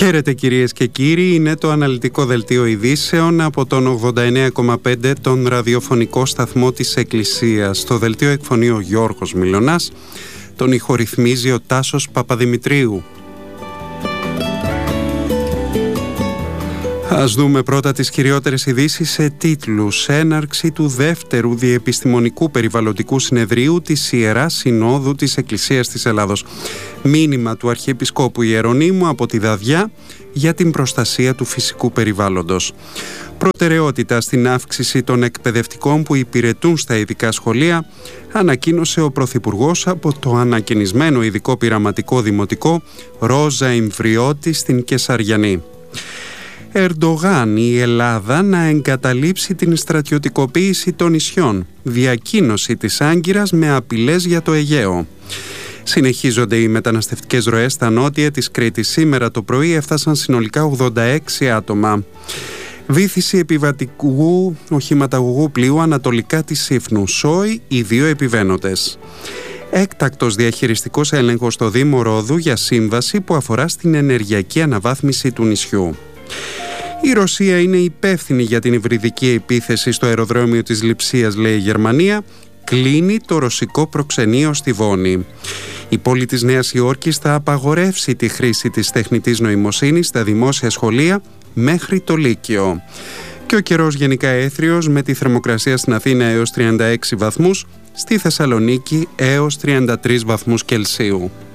Χαίρετε κυρίες και κύριοι, είναι το αναλυτικό δελτίο ειδήσεων από τον 89,5 τον ραδιοφωνικό σταθμό της Εκκλησίας. Στο δελτίο εκφωνεί ο Γιώργος Μιλωνάς, τον ηχορυθμίζει ο Τάσος Παπαδημητρίου. Ας δούμε πρώτα τις κυριότερες ειδήσεις σε τίτλους. Έναρξη του δεύτερου διεπιστημονικού περιβαλλοντικού συνεδρίου της Ιεράς Συνόδου της Εκκλησίας της Ελλάδος. Μήνυμα του Αρχιεπισκόπου Ιερονύμου από τη Δαδιά για την προστασία του φυσικού περιβάλλοντος. Προτεραιότητα στην αύξηση των εκπαιδευτικών που υπηρετούν στα ειδικά σχολεία, ανακοίνωσε ο Πρωθυπουργός από το ανακαινισμένο ειδικό πειραματικό δημοτικό Ρόζα Εμβριώτη στην Κεσαριανή. Ερντογάν, η Ελλάδα να εγκαταλείψει την στρατιωτικοποίηση των νησιών. Διακοίνωση της Άγκυρας με απειλές για το Αιγαίο. Συνεχίζονται οι μεταναστευτικές ροές στα νότια της Κρήτης. Σήμερα το πρωί έφτασαν συνολικά 86 άτομα. Βύθιση επιβατικού οχηματαγωγού πλοίου ανατολικά της Σύφνου. Σόι οι 2 επιβαίνοντες. Έκτακτος διαχειριστικός έλεγχος στο Δήμο Ρόδου για σύμβαση που αφορά στην ενεργειακή αναβάθμιση του νησιού. Η Ρωσία είναι υπεύθυνη για την υβριδική επίθεση στο αεροδρόμιο της Λειψίας, λέει η Γερμανία. Κλείνει το ρωσικό προξενείο στη Βόνη. Η πόλη της Νέας Υόρκης θα απαγορεύσει τη χρήση της τεχνητής νοημοσύνης στα δημόσια σχολεία μέχρι το Λύκειο. Και ο καιρός γενικά έθριος, με τη θερμοκρασία στην Αθήνα έως 36 βαθμούς, στη Θεσσαλονίκη έως 33 βαθμούς Κελσίου.